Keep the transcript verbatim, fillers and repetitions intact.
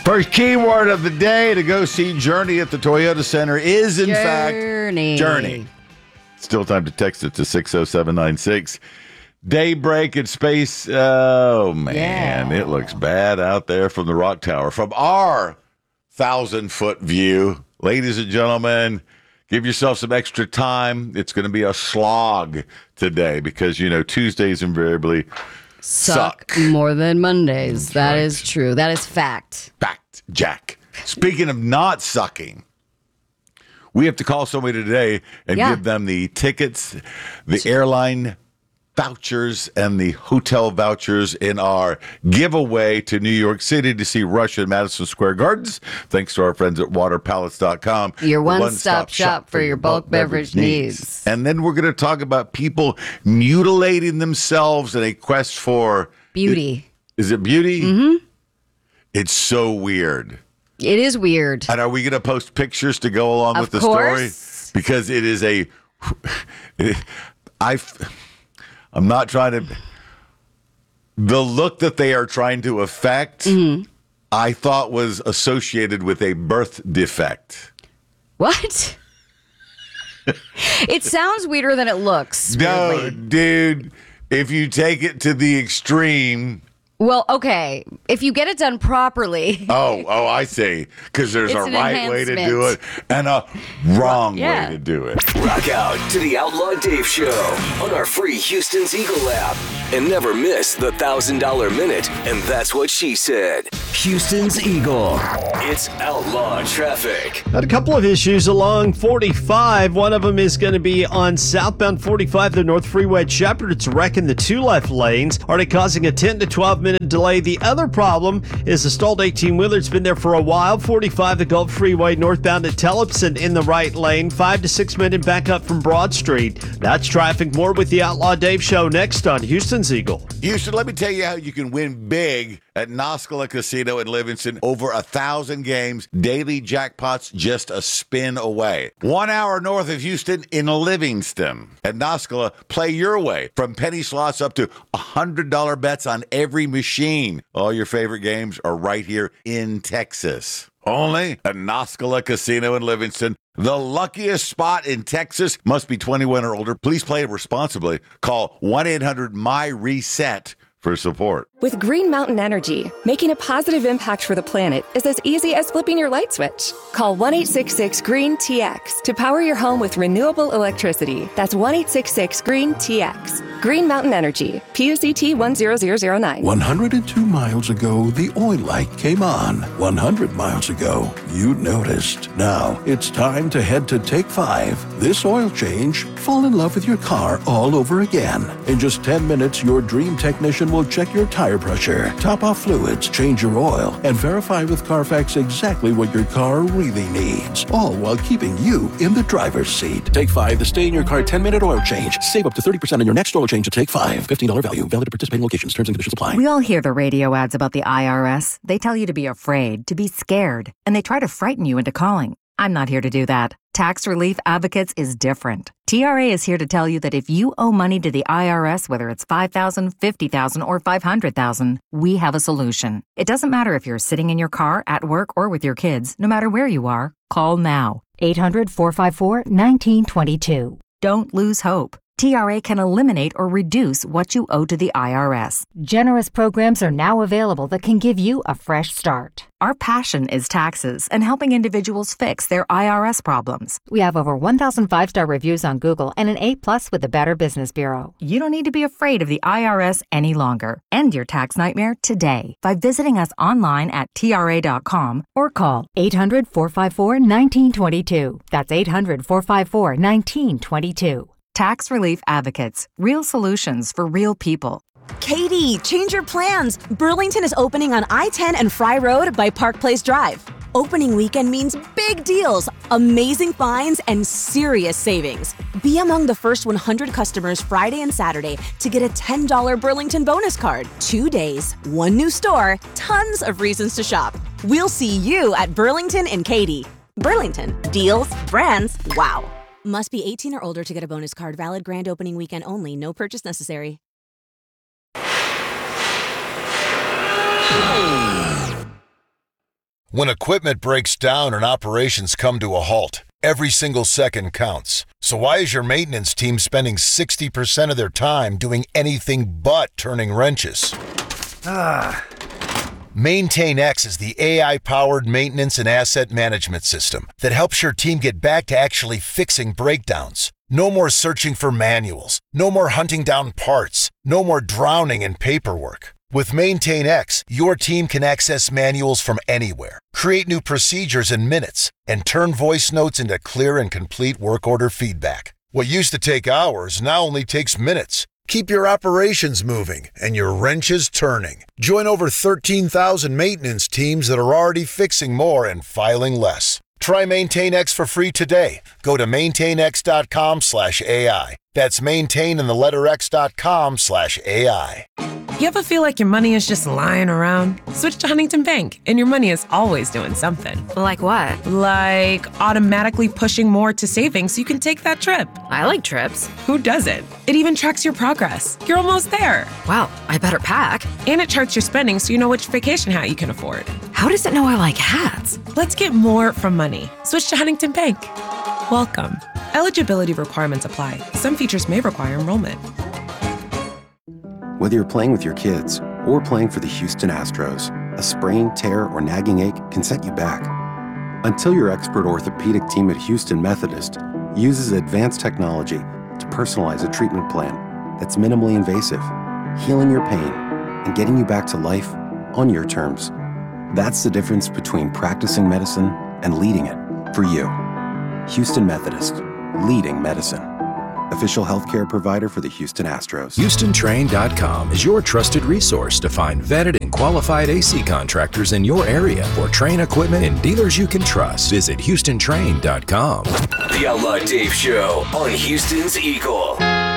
First keyword of the day to go see Journey at the Toyota Center is, in Journey. fact, Journey. Still time to text it to six oh seven nine six. Daybreak at Space. Oh, man. Yeah. It looks bad out there from the Rock Tower. From our thousand-foot view, ladies and gentlemen, give yourself some extra time. It's going to be a slog today because, you know, Tuesdays invariably Suck, suck. more than Mondays. That's That right. is true. That is fact. Fact, Jack. Speaking of not sucking, we have to call somebody today and Yeah. give them the tickets, the airline vouchers, and the hotel vouchers in our giveaway to New York City to see Rush in Madison Square Gardens. Thanks to our friends at water palace dot com. Your one-stop shop for your bulk beverage needs. And then we're going to talk about people mutilating themselves in a quest for Beauty. Is it beauty? Mm-hmm. It's so weird. It is weird. And are we going to post pictures to go along Of with the course. story? Because it is a, I, I'm not trying to, the look that they are trying to affect, Mm-hmm. I thought was associated with a birth defect. What? It sounds weirder than it looks. No, weirdly. dude, if you take it to the extreme. Well, okay. If you get it done properly. Oh, oh, I see. Because there's It's a an right way to do enhancement. it and a wrong Yeah. way to do it. Rock out to the Outlaw Dave Show on our free Houston's Eagle app. And never miss the one thousand dollar minute. And that's what she said. Houston's Eagle. It's Outlaw Traffic. Got a couple of issues along forty-five. One of them is going to be on southbound forty-five, the North Freeway at Shepherd. It's wrecking the two left lanes, already causing a ten to twelve minute delay. The other problem is the stalled eighteen-wheeler. It's been there for a while. forty-five, the Gulf Freeway northbound at Tellefson in the right lane. Five to six minute backup from Broad Street. That's traffic. More with the Outlaw Dave Show next on Houston's Eagle. Houston, let me tell you how you can win big at Noscala Casino in Livingston. Over a thousand games, daily jackpots just a spin away. One hour north of Houston in Livingston. At Noscala, play your way from penny slots up to one hundred dollar bets on every machine. All your favorite games are right here in Texas. Only at Noscala Casino in Livingston. The luckiest spot in Texas. Must be twenty-one or older. Please play responsibly. Call one eight hundred M Y RESET for support. With Green Mountain Energy, making a positive impact for the planet is as easy as flipping your light switch. Call one eight six six green T X to power your home with renewable electricity. That's one eight six six green T X. Green Mountain Energy, P U C T one zero zero zero nine. one hundred two miles ago, the oil light came on. one hundred miles ago, you noticed. Now, it's time to head to Take five. This oil change, fall in love with your car all over again. In just ten minutes, your dream technician will check your tire pressure, top off fluids, change your oil, and verify with Carfax exactly what your car really needs. All while keeping you in the driver's seat. Take five, the stay in your car ten minute oil change. Save up to thirty percent on your next oil change at Take five. fifteen dollars value. Valid at participating locations. Terms and conditions apply. We all hear the radio ads about the I R S. They tell you to be afraid, to be scared, and they try to frighten you into calling. I'm not here to do that. Tax Relief Advocates is different. T R A is here to tell you that if you owe money to the I R S, whether it's five thousand dollars, fifty thousand dollars, or five hundred thousand dollars, we have a solution. It doesn't matter if you're sitting in your car, at work, or with your kids. No matter where you are, call now. eight hundred, four five four, one nine two two. Don't lose hope. T R A can eliminate or reduce what you owe to the I R S. Generous programs are now available that can give you a fresh start. Our passion is taxes and helping individuals fix their I R S problems. We have over one thousand five-star reviews on Google and an A plus with the Better Business Bureau. You don't need to be afraid of the I R S any longer. End your tax nightmare today by visiting us online at T R A dot com Or call eight hundred, four five four, one nine two two. That's eight hundred, four five four, one nine two two. Tax Relief Advocates. Real solutions for real people. Katie, change your plans. Burlington is opening on I ten and Fry Road by Park Place Drive. Opening weekend means big deals, amazing finds, and serious savings. Be among the first one hundred customers Friday and Saturday to get a ten dollars Burlington bonus card. Two days, one new store, tons of reasons to shop. We'll see you at Burlington and Katy. Burlington, deals, brands, wow. Must be eighteen or older to get a bonus card. Valid grand opening weekend only. No purchase necessary. When equipment breaks down and operations come to a halt, every single second counts. So why is your maintenance team spending sixty percent of their time doing anything but turning wrenches? Ah. MaintainX is the A I-powered maintenance and asset management system that helps your team get back to actually fixing breakdowns. No more searching for manuals. No more hunting down parts. No more drowning in paperwork. With MaintainX, your team can access manuals from anywhere, create new procedures in minutes, and turn voice notes into clear and complete work order feedback. What used to take hours now only takes minutes. Keep your operations moving and your wrenches turning. Join over thirteen thousand maintenance teams that are already fixing more and filing less. Try MaintainX for free today. Go to maintainx.com slash AI. That's maintain and the letter x.com slash AI. You ever feel like your money is just lying around? Switch to Huntington Bank, and your money is always doing something. Like what? Like automatically pushing more to savings so you can take that trip. I like trips. Who doesn't? It even tracks your progress. You're almost there. Wow, I better pack. And it charts your spending so you know which vacation hat you can afford. How does it know I like hats? Let's get more from money. Switch to Huntington Bank. Welcome. Eligibility requirements apply. Some features may require enrollment. Whether you're playing with your kids or playing for the Houston Astros, a sprain, tear, or nagging ache can set you back. Until your expert orthopedic team at Houston Methodist uses advanced technology to personalize a treatment plan that's minimally invasive, healing your pain, and getting you back to life on your terms. That's the difference between practicing medicine and leading it for you. Houston Methodist, leading medicine. Official healthcare provider for the Houston Astros. Houston Train dot com is your trusted resource to find vetted and qualified A C contractors in your area for Train equipment and dealers you can trust. Visit Houston Train dot com. The Outlaw Dave Show on Houston's Eagle.